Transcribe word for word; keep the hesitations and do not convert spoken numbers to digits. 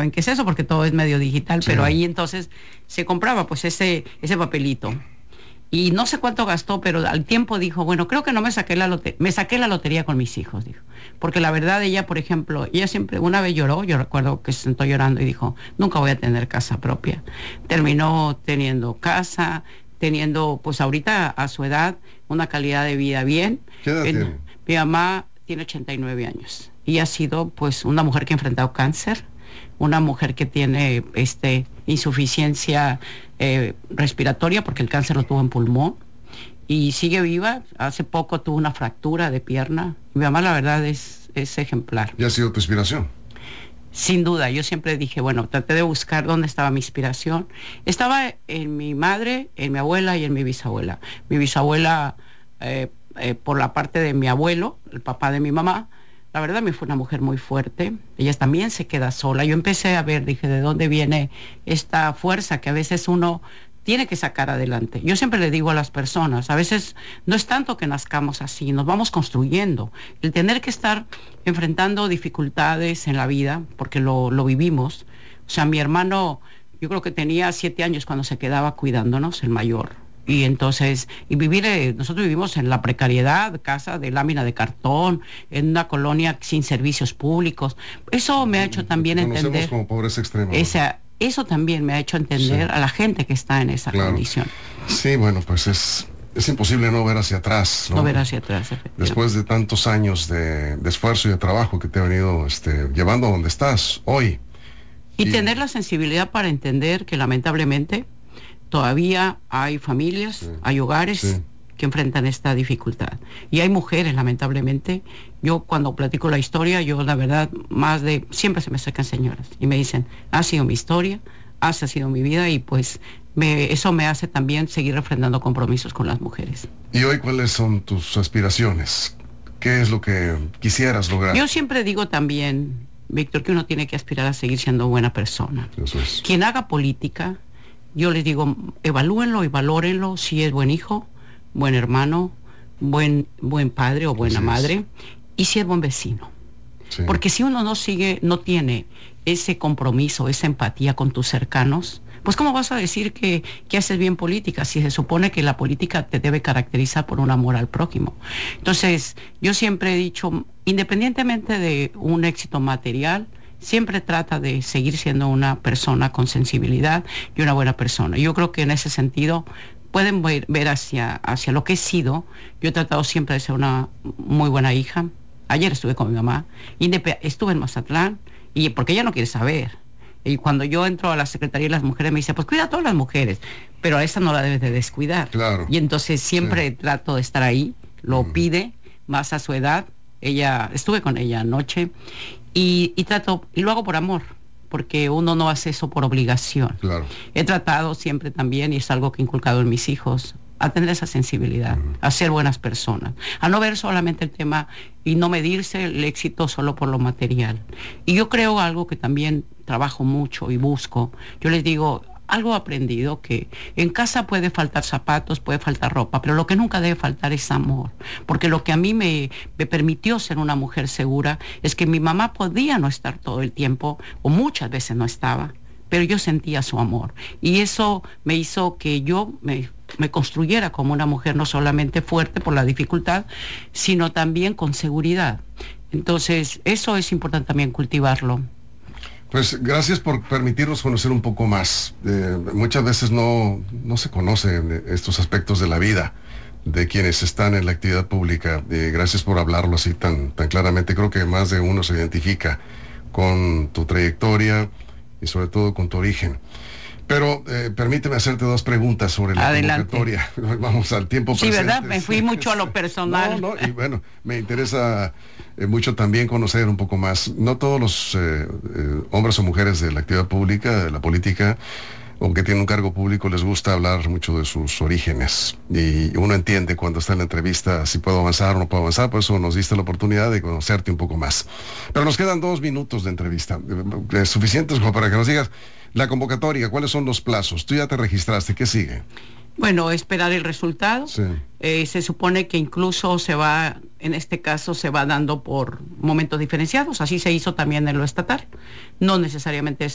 saben qué es eso porque todo es medio digital, Sí. pero ahí entonces se compraba pues ese, ese papelito. Y no sé cuánto gastó, pero al tiempo dijo, bueno, creo que no me saqué la lotería, me saqué la lotería con mis hijos, dijo. Porque la verdad ella, por ejemplo, ella siempre, una vez lloró, yo recuerdo que se sentó llorando y dijo, nunca voy a tener casa propia. Terminó teniendo casa, teniendo, pues ahorita a su edad, una calidad de vida bien. ¿Qué edad En- tiene? Mi mamá tiene ochenta y nueve años y ha sido pues una mujer que ha enfrentado cáncer, una mujer que tiene este insuficiencia eh, respiratoria porque el cáncer lo tuvo en pulmón y sigue viva. Hace poco tuvo una fractura de pierna. Mi mamá la verdad es, es ejemplar. ¿Y ha sido tu inspiración? Sin duda, yo siempre dije, bueno, traté de buscar dónde estaba mi inspiración. Estaba en mi madre, en mi abuela y en mi bisabuela. Mi bisabuela, eh, eh, por la parte de mi abuelo, el papá de mi mamá, la verdad me fue una mujer muy fuerte. Ella también se queda sola. Yo empecé a ver, dije, ¿de dónde viene esta fuerza que a veces uno tiene que sacar adelante? Yo siempre le digo a las personas, a veces no es tanto que nazcamos así, nos vamos construyendo. El tener que estar enfrentando dificultades en la vida, porque lo, lo vivimos. O sea, mi hermano, yo creo que tenía siete años cuando se quedaba cuidándonos, el mayor. Y entonces, y vivir, eh, nosotros vivimos en la precariedad, casa de lámina de cartón, en una colonia sin servicios públicos. Eso me ha hecho también Conocemos entender. como pobreza extrema. ¿no? Esa, eso también me ha hecho entender Sí. a la gente que está en esa Claro. condición. Sí, bueno, pues es, es imposible no ver hacia atrás, ¿no? No ver hacia atrás, efectivamente. Después de tantos años de, de esfuerzo y de trabajo que te ha venido este, llevando a donde estás hoy. Y Y- tener la sensibilidad para entender que lamentablemente todavía hay familias, Sí. hay hogares Sí. que enfrentan esta dificultad. Y hay mujeres, lamentablemente. Yo cuando platico la historia, yo la verdad, más de, siempre se me acercan señoras y me dicen, ha sido mi historia, ha sido mi vida y pues me, eso me hace también seguir refrendando compromisos con las mujeres. ¿Y hoy cuáles son tus aspiraciones? ¿Qué es lo que quisieras lograr? Yo siempre digo también, Víctor, que uno tiene que aspirar a seguir siendo buena persona. Eso es. Quien haga política, yo les digo, evalúenlo y valórenlo si es buen hijo, buen hermano, buen, buen padre o buena Así es. madre, y si es buen vecino. Sí. Porque si uno no sigue, no tiene ese compromiso, esa empatía con tus cercanos, pues ¿cómo vas a decir que, que haces bien política si se supone que la política te debe caracterizar por un amor al prójimo? Entonces, yo siempre he dicho, independientemente de un éxito material, siempre trata de seguir siendo una persona con sensibilidad y una buena persona. Yo creo que en ese sentido pueden ver, ver hacia, hacia lo que he sido. Yo he tratado siempre de ser una muy buena hija. Ayer estuve con mi mamá, indep- estuve en Mazatlán, y porque ella no quiere saber. Y cuando yo entro a la Secretaría de las Mujeres me dice, pues cuida a todas las mujeres, pero a esa no la debes de descuidar. Claro. Y entonces siempre Sí. trato de estar ahí, lo Ujú. pide, más a su edad. Ella, estuve con ella anoche, y, y trato, y lo hago por amor, porque uno no hace eso por obligación. Claro. He tratado siempre también, y es algo que he inculcado en mis hijos, a tener esa sensibilidad, Ujú. a ser buenas personas, a no ver solamente el tema y no medirse el éxito solo por lo material. Y yo creo algo que también trabajo mucho y busco. Yo les digo, algo he aprendido, que en casa puede faltar zapatos, puede faltar ropa, pero lo que nunca debe faltar es amor. Porque lo que a mí me, me permitió ser una mujer segura es que mi mamá podía no estar todo el tiempo, o muchas veces no estaba, pero yo sentía su amor. Y eso me hizo que yo me, me construyera como una mujer no solamente fuerte por la dificultad, sino también con seguridad. Entonces, eso es importante también cultivarlo. Pues gracias por permitirnos conocer un poco más. Eh, muchas veces no, no se conocen estos aspectos de la vida de quienes están en la actividad pública. Eh, gracias por hablarlo así tan, tan claramente. Creo que más de uno se identifica con tu trayectoria y sobre todo con tu origen. Pero eh, permíteme hacerte dos preguntas sobre la Adelante. convocatoria. Vamos al tiempo Sí, presente. ¿verdad? Me fui mucho a lo personal. No, no, y bueno, me interesa eh, mucho también conocer un poco más. No todos los eh, eh, hombres o mujeres de la actividad pública, de la política, aunque tienen un cargo público, les gusta hablar mucho de sus orígenes. Y uno entiende cuando está en la entrevista si puedo avanzar o no puedo avanzar, por eso nos diste la oportunidad de conocerte un poco más. Pero nos quedan dos minutos de entrevista, eh, suficientes como para que nos digas la convocatoria, cuáles son los plazos. Tú ya te registraste, ¿qué sigue? Bueno, esperar el resultado. Sí. Eh, se supone que incluso se va, en este caso, se va dando por momentos diferenciados. Así se hizo también en lo estatal. No necesariamente es